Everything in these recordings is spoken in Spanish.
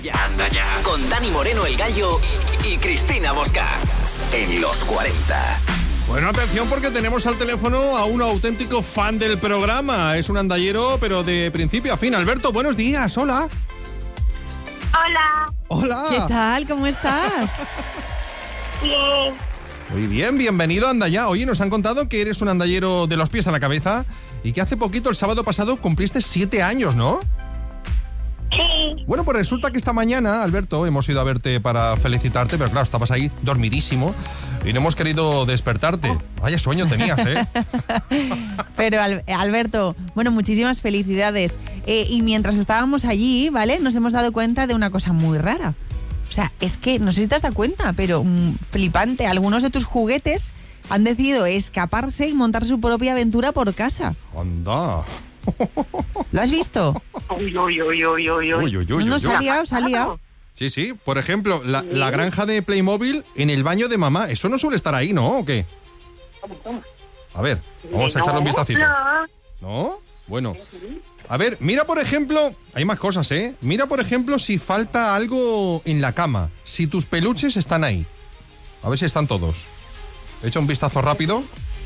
Anda ya. Con Dani Moreno, el Gallo, y Cristina Bosca. En los 40. Bueno, atención porque tenemos al teléfono a un auténtico fan del programa. Es un andallero, pero de principio a fin. Alberto, buenos días. Hola. Hola. Hola. ¿Qué tal? ¿Cómo estás? Bien. Muy bien, bienvenido a Andallá. Oye, nos han contado que eres un andallero de los pies a la cabeza y que hace poquito, el sábado pasado, cumpliste 7 años, ¿no? Sí. Bueno, pues resulta que esta mañana, Alberto, hemos ido a verte para felicitarte, pero claro, estabas ahí dormidísimo y no hemos querido despertarte. Vaya sueño tenías, ¿eh? Pero Alberto, bueno, muchísimas felicidades. Y mientras estábamos allí, ¿vale? Nos hemos dado cuenta de una cosa muy rara. O sea, es que, no sé si te has dado cuenta, pero flipante, algunos de tus juguetes han decidido escaparse y montar su propia aventura por casa. Anda. ¿Lo has visto? Uy, uy, uy, uy, uy, uy. No, se ha liado. Sí, sí. Por ejemplo, la granja de Playmobil en el baño de mamá. Eso no suele estar ahí, ¿no? ¿O qué? A ver, vamos a echarle un vistacito. ¿No? Bueno. A ver, mira por ejemplo, hay más cosas, ¿eh? Mira por ejemplo si falta algo en la cama, si tus peluches están ahí. A ver si están todos. Echa un vistazo rápido.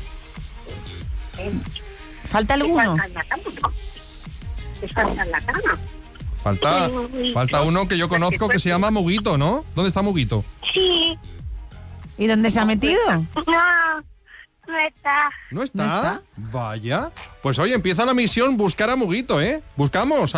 ¿Falta alguno? Están en la cama. Falta uno que yo conozco que se llama Muguito, ¿no? ¿Dónde está Muguito? Sí. ¿Y dónde se ha metido? No está. ¿No está? ¿No está? Vaya. Pues oye, empieza la misión buscar a Muguito, ¿eh? Buscamos.